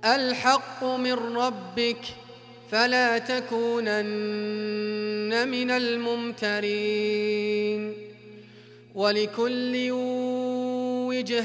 الحق من ربك فلا تكونن من الممترين ولكل وجهة